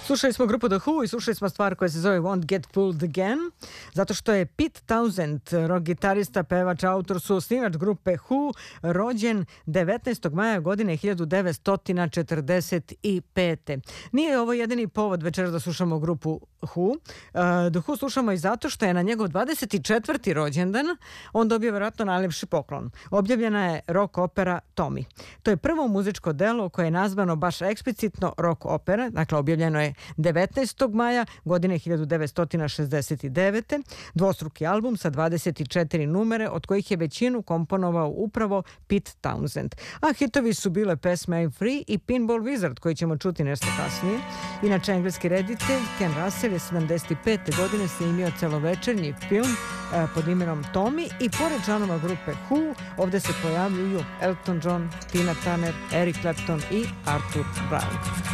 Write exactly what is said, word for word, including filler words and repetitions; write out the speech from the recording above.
Slušali smo grupu The Who i slušali smo stvar koja se zove Won't Get Fooled Again, zato što je Pete Townshend, rock gitarista, pevač, autor, suosnivač grupe Who, rođen devetnaestog maja godine hiljadu devetsto četrdeset pete. Nije ovo jedini povod večeras da slušamo grupu Who. Uh, The Who slušamo i zato što je na njegov dvadeset četvrti rođendan on dobio vjerojatno najljepši poklon. Objavljena je rock opera Tommy. To je prvo muzičko delo koje je nazvano baš eksplicitno rock opera, dakle objavljeno je devetnaestog maja godine hiljadu devetsto šezdeset devete. Dvostruki album sa dvadeset četiri numere, od kojih je većinu komponovao upravo Pete Townshend. A hitovi su bile pesme I'm Free i Pinball Wizard, koji ćemo čuti nešto kasnije. Inače, engleski reditelj Ken Russell je sedamdeset pete godine snimio celovečernji film eh, pod imenom Tommy i pored članova grupe Who ovdje se pojavljuju Elton John, Tina Turner, Eric Clapton i Arthur Brown.